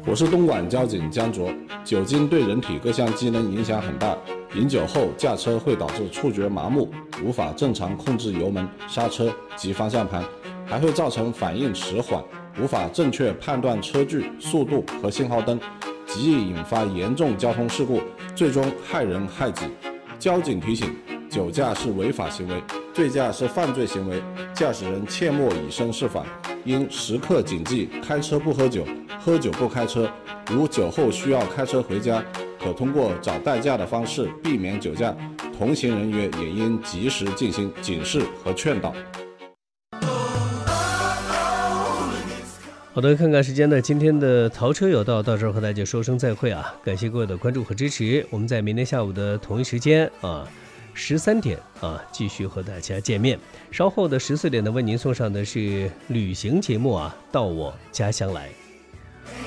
我是东莞交警江卓。酒精对人体各项机能影响很大，饮酒后驾车会导致触觉麻木，无法正常控制油门、刹车及方向盘，还会造成反应迟缓，无法正确判断车距、速度和信号灯，极易引发严重交通事故，最终害人害己。交警提醒：酒驾是违法行为，醉驾是犯罪行为，驾驶人切莫以身试法，应时刻谨记开车不喝酒，喝酒不开车。如酒后需要开车回家，可通过找代驾的方式避免酒驾，同行人员也应及时进行警示和劝导。 好的，看看时间呢，今天的淘车有道到这儿和大家说声再会啊！感谢各位的关注和支持，我们在明天下午的同一时间13点继续和大家见面。稍后的14点呢，为您送上的是旅行节目到我家乡来。